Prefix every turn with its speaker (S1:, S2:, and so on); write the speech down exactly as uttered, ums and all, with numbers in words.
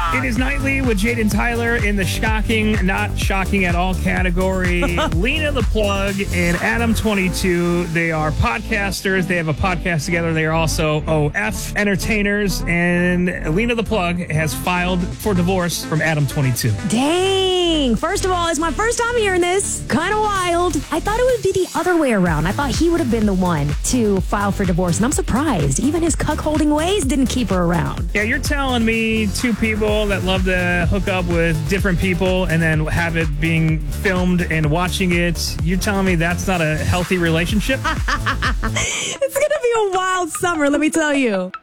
S1: It is Nightly with Jade and Tyler in the shocking, not shocking at all category. Lena the Plug and Adam twenty-two. They are podcasters. They have a podcast together. They are also O F entertainers. And Lena the Plug has filed for divorce from Adam twenty-two.
S2: Dang. First of all, it's my first time hearing this. Kind of wild. I thought it would be the other way around. I thought he would have been the one to file for divorce. And I'm surprised. Even his cuckolding ways didn't keep her around.
S1: Yeah, you're telling me two people that love to hook up with different people and then have it being filmed and watching it, you're telling me that's not a healthy relationship?
S2: It's going to be a wild summer, let me tell you.